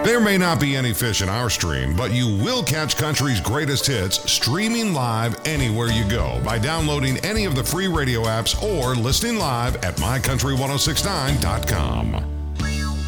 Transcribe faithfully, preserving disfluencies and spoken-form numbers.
There may not be any fish in our stream, but you will catch country's greatest hits streaming live anywhere you go by downloading any of the free radio apps or listening live at my country ten sixty-nine dot com.